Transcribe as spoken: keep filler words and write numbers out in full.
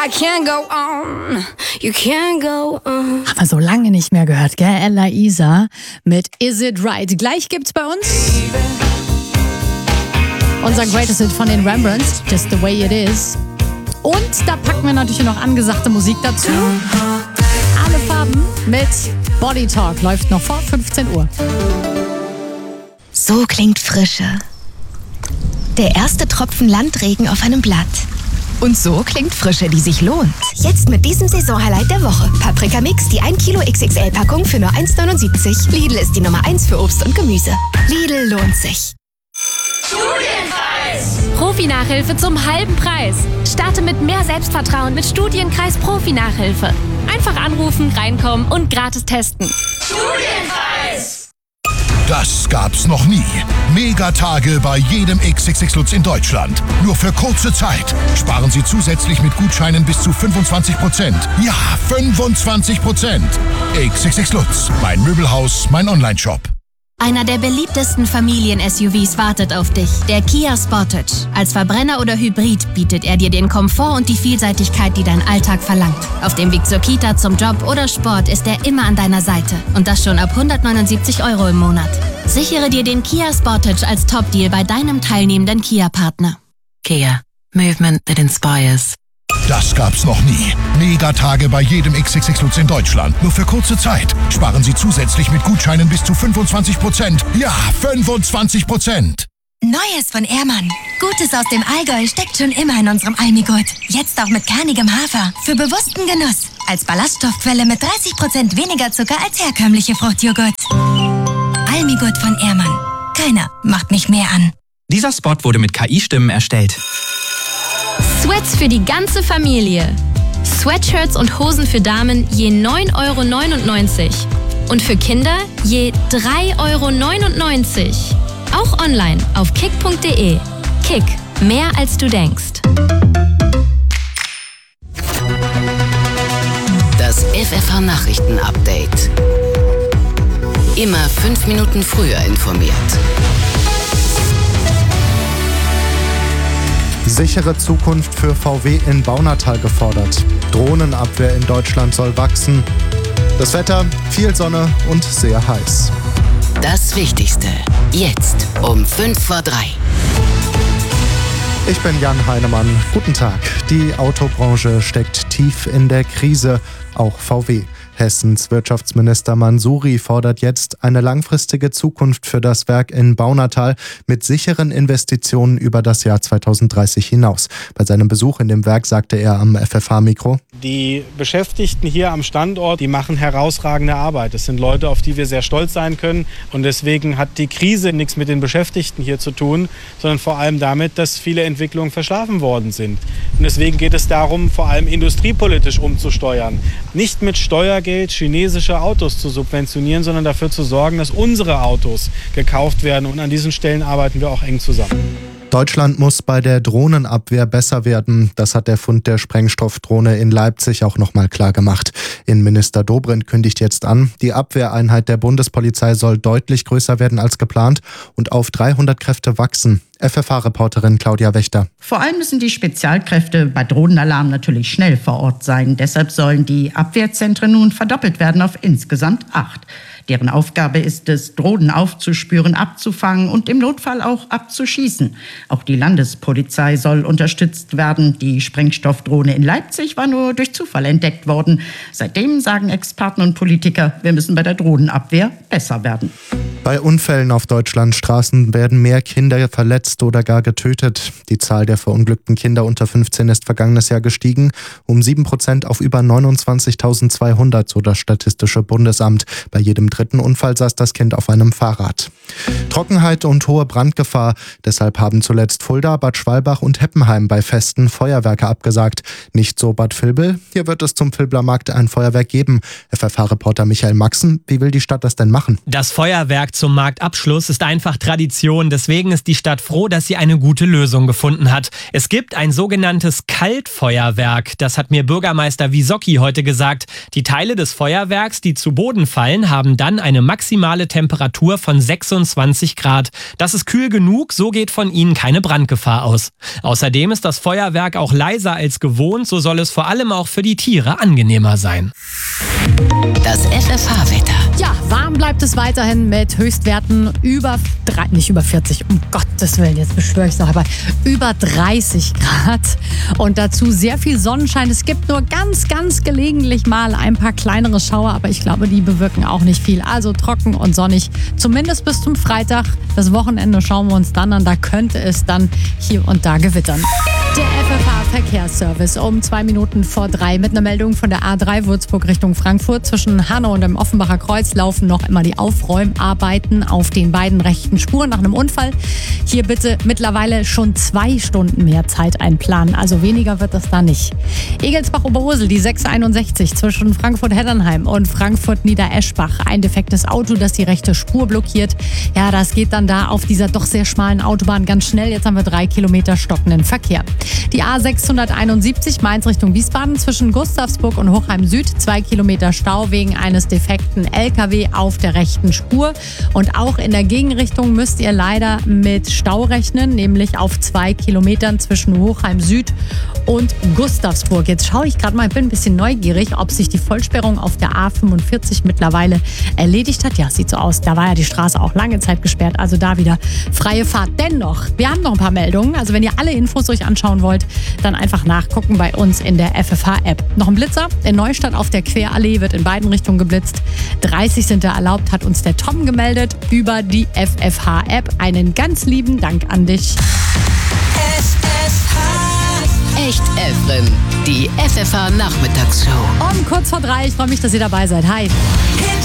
I can't go on, you can't go on. Haben wir so lange nicht mehr gehört, gell? Ella Isa mit Is It Right. Gleich gibt's bei uns unser Greatest Hit von den Rembrandts, Just the Way It Is. Und da packen wir natürlich noch angesagte Musik dazu. Alle Farben mit Body Talk läuft noch vor fünfzehn Uhr. So klingt Frische. Der erste Tropfen Landregen auf einem Blatt. Und so klingt Frische, die sich lohnt. Jetzt mit diesem Saisonhighlight der Woche. Paprika Mix, die ein Kilo X X L-Packung für nur eins neunundsiebzig. Lidl ist die Nummer eins für Obst und Gemüse. Lidl lohnt sich. Studienkreis! Profi-Nachhilfe zum halben Preis. Starte mit mehr Selbstvertrauen mit Studienkreis Profi-Nachhilfe. Einfach anrufen, reinkommen und gratis testen. Studienkreis! Das gab's noch nie. Megatage bei jedem X X X Lutz in Deutschland. Nur für kurze Zeit. Sparen Sie zusätzlich mit Gutscheinen bis zu fünfundzwanzig Prozent. Ja, fünfundzwanzig Prozent. X X X Lutz, mein Möbelhaus, mein Onlineshop. Einer der beliebtesten Familien-S U Vs wartet auf dich, der Kia Sportage. Als Verbrenner oder Hybrid bietet er dir den Komfort und die Vielseitigkeit, die dein Alltag verlangt. Auf dem Weg zur Kita, zum Job oder Sport ist er immer an deiner Seite. Und das schon ab hundertneunundsiebzig Euro im Monat. Sichere dir den Kia Sportage als Top-Deal bei deinem teilnehmenden Kia-Partner. Kia. Movement that inspires. Das gab's noch nie. Megatage bei jedem X X X Lutz in Deutschland. Nur für kurze Zeit. Sparen Sie zusätzlich mit Gutscheinen bis zu fünfundzwanzig Prozent. Ja, fünfundzwanzig Prozent. Neues von Ehrmann. Gutes aus dem Allgäu steckt schon immer in unserem Almigurt. Jetzt auch mit kernigem Hafer. Für bewussten Genuss. Als Ballaststoffquelle mit dreißig Prozent weniger Zucker als herkömmliche Fruchtjoghurt. Almigurt von Ehrmann. Keiner macht mich mehr an. Dieser Spot wurde mit K I-Stimmen erstellt. Sweats für die ganze Familie. Sweatshirts und Hosen für Damen je neun Euro neunundneunzig. Und für Kinder je drei Euro neunundneunzig. Auch online auf kick punkt de. Kick, mehr als du denkst. Das F F H-Nachrichten-Update. Immer fünf Minuten früher informiert. Sichere Zukunft für V W in Baunatal gefordert. Drohnenabwehr in Deutschland soll wachsen. Das Wetter, viel Sonne und sehr heiß. Das Wichtigste, jetzt um fünf vor drei. Ich bin Jan Heinemann. Guten Tag. Die Autobranche steckt tief in der Krise, auch V W. Hessens Wirtschaftsminister Mansouri fordert jetzt eine langfristige Zukunft für das Werk in Baunatal mit sicheren Investitionen über das Jahr zweitausenddreißig hinaus. Bei seinem Besuch in dem Werk sagte er am F F H-Mikro: Die Beschäftigten hier am Standort, die machen herausragende Arbeit. Das sind Leute, auf die wir sehr stolz sein können. Und deswegen hat die Krise nichts mit den Beschäftigten hier zu tun, sondern vor allem damit, dass viele Entwicklungen verschlafen worden sind. Und deswegen geht es darum, vor allem industriepolitisch umzusteuern. Nicht mit Steuergeld chinesische Autos zu subventionieren, sondern dafür zu sorgen, dass unsere Autos gekauft werden. Und an diesen Stellen arbeiten wir auch eng zusammen. Deutschland muss bei der Drohnenabwehr besser werden. Das hat der Fund der Sprengstoffdrohne in Leipzig auch nochmal klar gemacht. Innenminister Dobrindt kündigt jetzt an, die Abwehreinheit der Bundespolizei soll deutlich größer werden als geplant und auf dreihundert Kräfte wachsen. F F H-Reporterin Claudia Wächter. Vor allem müssen die Spezialkräfte bei Drohnenalarm natürlich schnell vor Ort sein. Deshalb sollen die Abwehrzentren nun verdoppelt werden auf insgesamt acht. Deren Aufgabe ist es, Drohnen aufzuspüren, abzufangen und im Notfall auch abzuschießen. Auch die Landespolizei soll unterstützt werden. Die Sprengstoffdrohne in Leipzig war nur durch Zufall entdeckt worden. Seitdem sagen Experten und Politiker, wir müssen bei der Drohnenabwehr besser werden. Bei Unfällen auf Deutschlands Straßen werden mehr Kinder verletzt oder gar getötet. Die Zahl der verunglückten Kinder unter fünfzehn ist vergangenes Jahr gestiegen, um sieben Prozent auf über neunundzwanzigtausendzweihundert, so das Statistische Bundesamt. Bei jedem dritten Unfall saß das Kind auf einem Fahrrad. Trockenheit und hohe Brandgefahr. Deshalb haben zuletzt Fulda, Bad Schwalbach und Heppenheim bei Festen Feuerwerke abgesagt. Nicht so Bad Vilbel. Hier wird es zum Vilblermarkt ein Feuerwerk geben. F F H-Reporter Michael Maxen, wie will die Stadt das denn machen? Das Feuerwerk zum Marktabschluss ist einfach Tradition. Deswegen ist die Stadt froh, dass sie eine gute Lösung gefunden hat. Es gibt ein sogenanntes Kaltfeuerwerk. Das hat mir Bürgermeister Wisocki heute gesagt. Die Teile des Feuerwerks, die zu Boden fallen, haben dann eine maximale Temperatur von sechsundzwanzig Grad. Das ist kühl genug, so geht von ihnen keine Brandgefahr aus. Außerdem ist das Feuerwerk auch leiser als gewohnt, so soll es vor allem auch für die Tiere angenehmer sein. Das F F H-Wetter. Ja, warm bleibt es weiterhin mit Höchstwerten über, drei, nicht über vierzig, um Gottes Willen, jetzt beschwöre ich es noch herbei, über dreißig Grad und dazu sehr viel Sonnenschein. Es gibt nur ganz, ganz gelegentlich mal ein paar kleinere Schauer, aber ich glaube, die bewirken auch nicht viel. Also trocken und sonnig, zumindest bis zum Freitag. Das Wochenende schauen wir uns dann an, da könnte es dann hier und da gewittern. Der F F H-Verkehrsservice um zwei Minuten vor drei mit einer Meldung von der A drei Würzburg Richtung Frankfurt. Zwischen Hanau und dem Offenbacher Kreuz laufen noch immer die Aufräumarbeiten auf den beiden rechten Spuren nach einem Unfall. Hier bitte mittlerweile schon zwei Stunden mehr Zeit einplanen, also weniger wird das da nicht. Egelsbach-Oberursel, die sechshunderteinundsechzig zwischen Frankfurt-Heddernheim und Frankfurt-Niedereschbach. Ein defektes Auto, das die rechte Spur blockiert. Ja, das geht dann da auf dieser doch sehr schmalen Autobahn ganz schnell. Jetzt haben wir drei Kilometer stockenden Verkehr. Die A sechshunderteinundsiebzig Mainz Richtung Wiesbaden zwischen Gustavsburg und Hochheim Süd. Zwei Kilometer Stau wegen eines defekten L K W auf der rechten Spur. Und auch in der Gegenrichtung müsst ihr leider mit Stau rechnen, nämlich auf zwei Kilometern zwischen Hochheim Süd und Gustavsburg. Jetzt schaue ich gerade mal, ich bin ein bisschen neugierig, ob sich die Vollsperrung auf der A fünfundvierzig mittlerweile erledigt hat. Ja, sieht so aus. Da war ja die Straße auch lange Zeit gesperrt, also da wieder freie Fahrt. Dennoch, wir haben noch ein paar Meldungen. Also wenn ihr alle Infos euch anschauen wollt, dann einfach nachgucken bei uns in der F F H-App. Noch ein Blitzer. In Neustadt auf der Querallee wird in beiden Richtungen geblitzt. dreißig sind da erlaubt, hat uns der Tom gemeldet über die F F H-App. Einen ganz lieben Dank an dich. F F H. Echt Efren. Die F F H-Nachmittagsshow. Um kurz vor drei. Ich freue mich, dass ihr dabei seid. Hi.